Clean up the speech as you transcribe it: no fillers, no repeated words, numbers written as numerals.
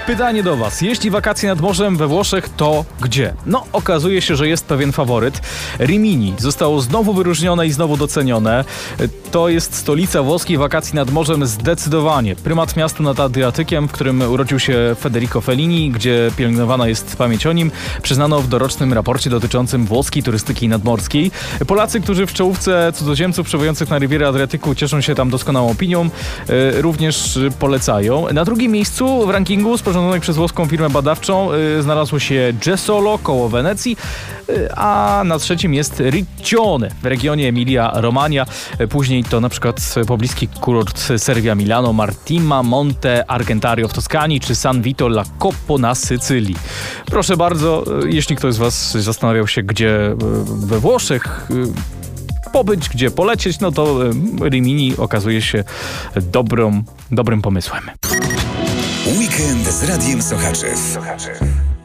Pytanie do Was. Jeśli wakacje nad morzem we Włoszech, to gdzie? No, okazuje się, że jest pewien faworyt. Rimini zostało znowu wyróżnione i znowu docenione. To jest stolica włoskiej wakacji nad morzem zdecydowanie. Prymat miastu nad Adriatykiem, w którym urodził się Federico Fellini, gdzie pielęgnowana jest pamięć o nim, przyznano w dorocznym raporcie dotyczącym włoskiej turystyki nadmorskiej. Polacy, którzy w czołówce cudzoziemców przebywających na Rivierę Adriatyku cieszą się tam doskonałą opinią, również polecają. Na drugim miejscu w rankingu sporządzonych przez włoską firmę badawczą znalazło się Jesolo koło Wenecji, a na trzecim jest Riccione w regionie Emilia-Romagna. Później to na przykład pobliski kurort Cervia Milano, Martima, Monte Argentario w Toskanii czy San Vito La Coppo na Sycylii. Proszę bardzo, jeśli ktoś z Was zastanawiał się, gdzie we Włoszech pobyć, gdzie polecieć, no to Rimini okazuje się dobrym pomysłem. Weekend z Radiem Sochaczew.